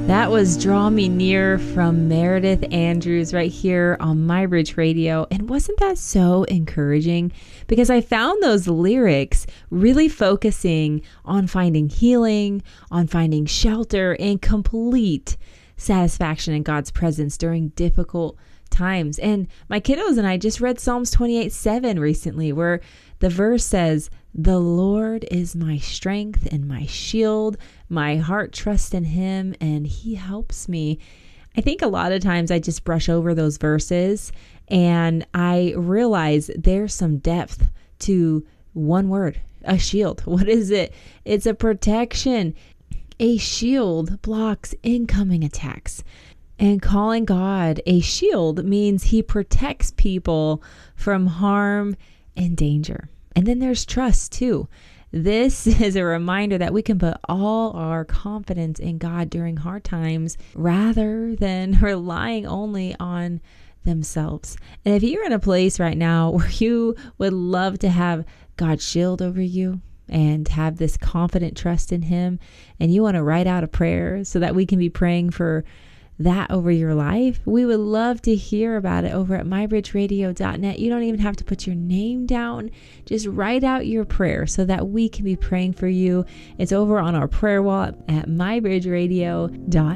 That was Draw Me Near from Meredith Andrews right here on MyBridge Radio. And wasn't that so encouraging? Because I found those lyrics really focusing on finding healing, on finding shelter, and complete satisfaction in God's presence during difficult times. And my kiddos and I just read Psalms 28:7 recently, where the verse says, "The Lord is my strength and my shield. My heart trusts in him and he helps me." I think a lot of times I just brush over those verses and I realize there's some depth to one word, a shield. What is it? It's a protection. A shield blocks incoming attacks. And calling God a shield means he protects people from harm and danger. And then there's trust too. This is a reminder that we can put all our confidence in God during hard times rather than relying only on themselves. And if you're in a place right now where you would love to have God's shield over you and have this confident trust in him, and you want to write out a prayer so that we can be praying for that over your life, we would love to hear about it over at mybridgeradio.net. You don't even have to put your name down. Just write out your prayer so that we can be praying for you. It's over on our prayer wall at mybridgeradio.net.